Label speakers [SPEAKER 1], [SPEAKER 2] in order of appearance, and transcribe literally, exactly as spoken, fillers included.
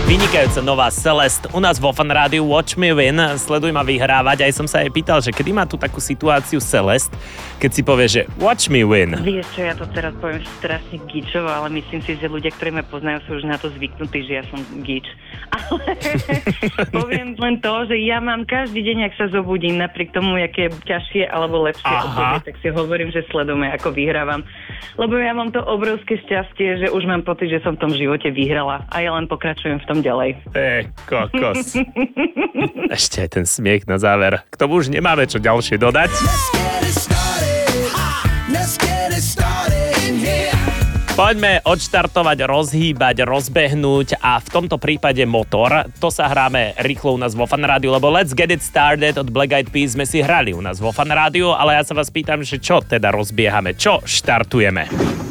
[SPEAKER 1] Vynikajúca nová Celeste u nás vo Fan Rádiu Watch Me Win. Sleduj ma vyhrávať. Aj som sa jej pýtal, že kedy má tu takú situáciu Celeste, keď si povie, že Watch Me Win.
[SPEAKER 2] Vieš čo, ja to teraz poviem strašne gičovo, ale myslím si, že ľudia, ktorí ma poznajú, sú už na to zvyknutí, že ja som gič. Ale poviem len to, že ja mám každý deň, ak sa zobudím, napriek tomu, aké je ťažšie alebo lepšie obdobie, tak si hovorím, že sledujeme, ako vyhrávam. Lebo ja mám to obrovské šťastie, že už mám pocit, že som v tom živote vyhrala a ja len pokračujem v tom ďalej.
[SPEAKER 1] E, kokos. Ešte aj ten smiech na záver. K tomu už nemáme čo ďalšie dodať. Poďme odštartovať, rozhýbať, rozbehnúť a v tomto prípade motor. To sa hráme rýchlo u nás vo Fan Rádiu, lebo Let's Get It Started od Black Eyed Peas sme si hrali u nás vo Fan Rádiu, ale ja sa vás pýtam, že čo teda rozbiehame, čo štartujeme?